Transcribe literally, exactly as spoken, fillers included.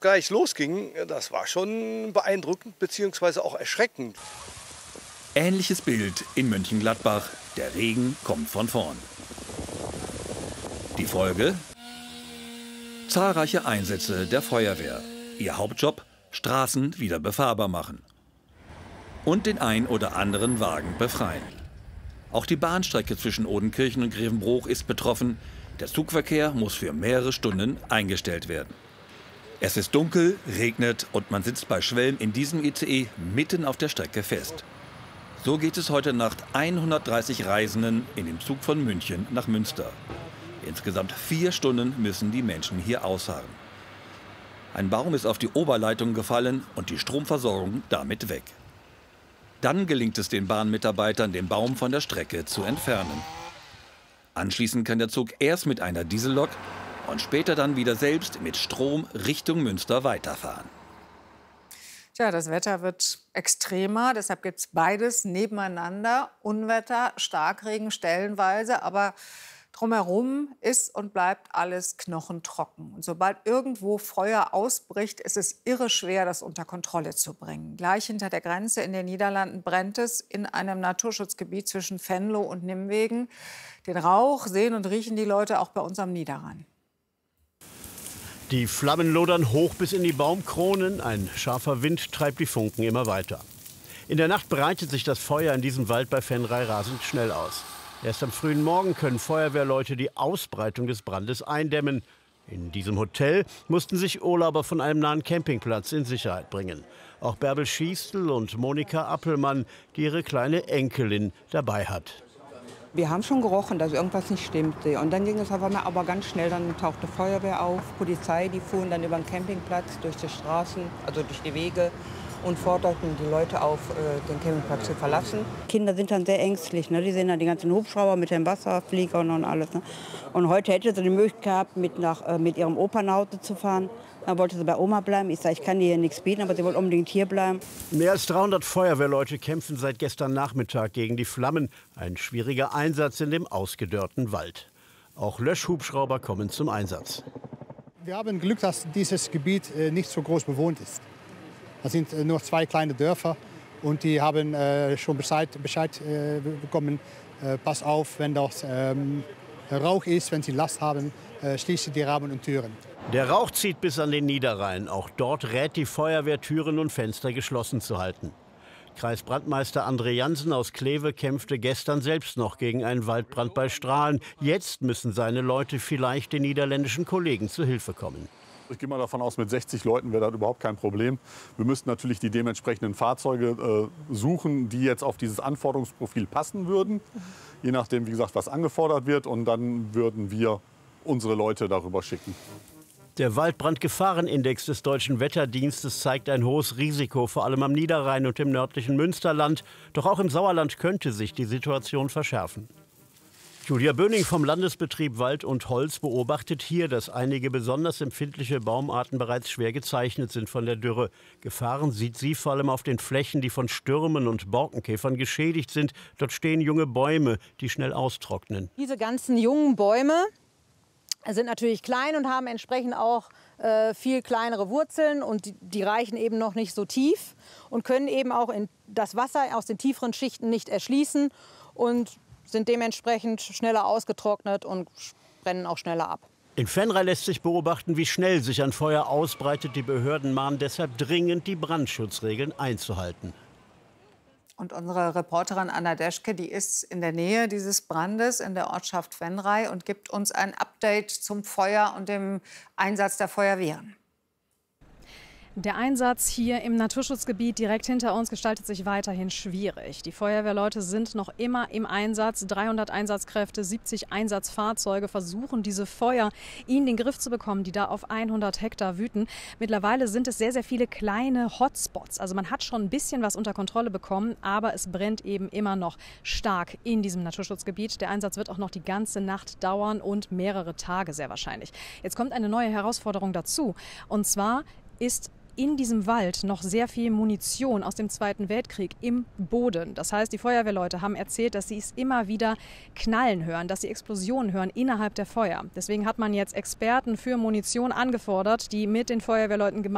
Gleich losging, das war schon beeindruckend bzw. auch erschreckend. Ähnliches Bild in Mönchengladbach. Der Regen kommt von vorn. Die Folge? Zahlreiche Einsätze der Feuerwehr. Ihr Hauptjob? Straßen wieder befahrbar machen. Und den ein oder anderen Wagen befreien. Auch die Bahnstrecke zwischen Odenkirchen und Grevenbroich ist betroffen. Der Zugverkehr muss für mehrere Stunden eingestellt werden. Es ist dunkel, regnet und man sitzt bei Schwelm in diesem I C E mitten auf der Strecke fest. So geht es heute Nacht hundertdreißig Reisenden in dem Zug von München nach Münster. Insgesamt vier Stunden müssen die Menschen hier ausharren. Ein Baum ist auf die Oberleitung gefallen und die Stromversorgung damit weg. Dann gelingt es den Bahnmitarbeitern, den Baum von der Strecke zu entfernen. Anschließend kann der Zug erst mit einer Diesellok und später dann wieder selbst mit Strom Richtung Münster weiterfahren. Tja, das Wetter wird extremer, deshalb gibt es beides nebeneinander. Unwetter, Starkregen stellenweise, aber drumherum ist und bleibt alles knochentrocken. Und sobald irgendwo Feuer ausbricht, ist es irre schwer, das unter Kontrolle zu bringen. Gleich hinter der Grenze in den Niederlanden brennt es in einem Naturschutzgebiet zwischen Venlo und Nimwegen. Den Rauch sehen und riechen die Leute auch bei uns am Niederrhein. Die Flammen lodern hoch bis in die Baumkronen. Ein scharfer Wind treibt die Funken immer weiter. In der Nacht breitet sich das Feuer in diesem Wald bei Venray rasend schnell aus. Erst am frühen Morgen können Feuerwehrleute die Ausbreitung des Brandes eindämmen. In diesem Hotel mussten sich Urlauber von einem nahen Campingplatz in Sicherheit bringen. Auch Bärbel Schiestel und Monika Appelmann, die ihre kleine Enkelin dabei hat. Wir haben schon gerochen, dass irgendwas nicht stimmte. Und dann ging es auf einmal aber ganz schnell, dann tauchte Feuerwehr auf, Polizei, die fuhren dann über den Campingplatz, durch die Straßen, also durch die Wege und forderten die Leute auf, den Campingplatz zu verlassen. Kinder sind dann sehr ängstlich, ne? Die sehen dann die ganzen Hubschrauber mit den Wasserfliegern und alles. Ne? Und heute hätte sie die Möglichkeit gehabt, mit, nach, äh, mit ihrem Opa nach Hause zu fahren. Dann wollte sie bei Oma bleiben. Ich sage, ich kann ihr hier nichts bieten, aber sie wollte unbedingt hier bleiben. Mehr als dreihundert Feuerwehrleute kämpfen seit gestern Nachmittag gegen die Flammen. Ein schwieriger Einsatz in dem ausgedörrten Wald. Auch Löschhubschrauber kommen zum Einsatz. Wir haben Glück, dass dieses Gebiet äh, nicht so groß bewohnt ist. Es sind äh, nur zwei kleine Dörfer und die haben äh, schon Bescheid, Bescheid äh, bekommen. Äh, pass auf, wenn das ähm, Rauch ist, wenn sie Last haben, äh, schließen die Rahmen und Türen. Der Rauch zieht bis an den Niederrhein. Auch dort rät die Feuerwehr, Türen und Fenster geschlossen zu halten. Kreisbrandmeister André Jansen aus Kleve kämpfte gestern selbst noch gegen einen Waldbrand bei Strahlen. Jetzt müssen seine Leute vielleicht den niederländischen Kollegen zu Hilfe kommen. Ich gehe mal davon aus, mit sechzig Leuten wäre das überhaupt kein Problem. Wir müssten natürlich die dementsprechenden Fahrzeuge äh, suchen, die jetzt auf dieses Anforderungsprofil passen würden. Je nachdem, wie gesagt, was angefordert wird. Und dann würden wir unsere Leute darüber schicken. Der Waldbrandgefahrenindex des Deutschen Wetterdienstes zeigt ein hohes Risiko, vor allem am Niederrhein und im nördlichen Münsterland. Doch auch im Sauerland könnte sich die Situation verschärfen. Julia Böning vom Landesbetrieb Wald und Holz beobachtet hier, dass einige besonders empfindliche Baumarten bereits schwer gezeichnet sind von der Dürre. Gefahren sieht sie vor allem auf den Flächen, die von Stürmen und Borkenkäfern geschädigt sind. Dort stehen junge Bäume, die schnell austrocknen. Diese ganzen jungen Bäume sind natürlich klein und haben entsprechend auch äh, viel kleinere Wurzeln und die, die reichen eben noch nicht so tief und können eben auch in das Wasser aus den tieferen Schichten nicht erschließen und sind dementsprechend schneller ausgetrocknet und brennen auch schneller ab. In Venray lässt sich beobachten, wie schnell sich ein Feuer ausbreitet. Die Behörden mahnen deshalb dringend, die Brandschutzregeln einzuhalten. Und unsere Reporterin Anna Deschke, die ist in der Nähe dieses Brandes in der Ortschaft Venray und gibt uns ein Update zum Feuer und dem Einsatz der Feuerwehren. Der Einsatz hier im Naturschutzgebiet direkt hinter uns gestaltet sich weiterhin schwierig. Die Feuerwehrleute sind noch immer im Einsatz. dreihundert Einsatzkräfte, siebzig Einsatzfahrzeuge versuchen, diese Feuer in den Griff zu bekommen, die da auf hundert Hektar wüten. Mittlerweile sind es sehr, sehr viele kleine Hotspots. Also man hat schon ein bisschen was unter Kontrolle bekommen, aber es brennt eben immer noch stark in diesem Naturschutzgebiet. Der Einsatz wird auch noch die ganze Nacht dauern und mehrere Tage sehr wahrscheinlich. Jetzt kommt eine neue Herausforderung dazu. Und zwar ist in diesem Wald noch sehr viel Munition aus dem Zweiten Weltkrieg im Boden. Das heißt, die Feuerwehrleute haben erzählt, dass sie es immer wieder knallen hören, dass sie Explosionen hören innerhalb der Feuer. Deswegen hat man jetzt Experten für Munition angefordert, die mit den Feuerwehrleuten gemeinsam